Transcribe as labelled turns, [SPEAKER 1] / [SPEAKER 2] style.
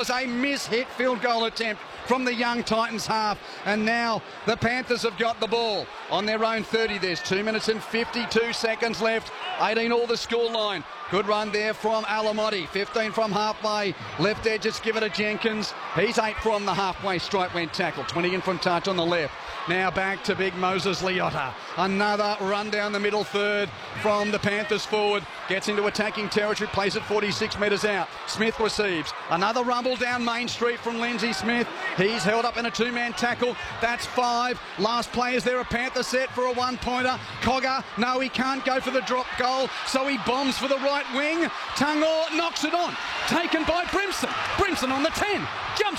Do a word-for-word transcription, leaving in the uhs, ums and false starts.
[SPEAKER 1] was a miss-hit field goal attempt from the young Titans half, and now the Panthers have got the ball on their own thirty. There's two minutes and fifty-two seconds left, eighteen all the scoreline. Good run there from Alamotti, fifteen from halfway, left edge, it's given to Jenkins. He's eight from the halfway stripe when tackled, twenty in from touch on the left. Now back to big Moses Leota. Another run down the middle third from the Panthers forward. Gets into attacking territory, plays it forty-six metres out. Smith receives. Another rumble down Main Street from Lindsay Smith. He's held up in a two-man tackle. That's five. Last play is there, a Panther set for a one-pointer. Cogger, no, he can't go for the drop goal, so he bombs for the right wing. Tangor knocks it on. Taken by Brimson. Brimson on the ten. Jumps